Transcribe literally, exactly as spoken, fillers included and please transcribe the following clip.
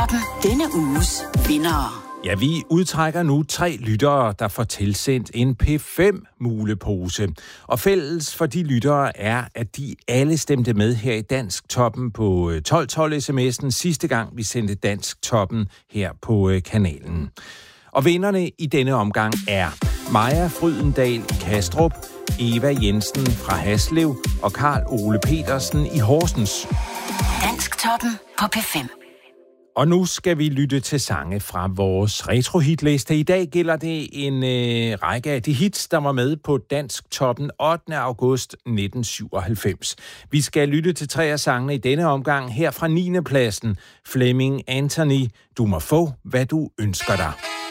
Toppen. Denne uges vindere. Ja, vi udtrækker nu tre lyttere, der får tilsendt en P fem mulepose. Og fælles for de lyttere er, at de alle stemte med her i Dansk Toppen på tolv tolv sms'en sidste gang, vi sendte Dansk Toppen her på kanalen. Og vinderne i denne omgang er Maja Frydendal i Kastrup, Eva Jensen fra Haslev og Karl Ole Petersen i Horsens. Dansk Toppen på P fem. Og nu skal vi lytte til sange fra vores retrohitliste. I dag gælder det en øh, række af de hits, der var med på Dansk Toppen ottende august nitten syvoghalvfems. Vi skal lytte til tre af sangene i denne omgang. Her fra niende pladsen, Flemming Anthony, Du må få, hvad du ønsker dig.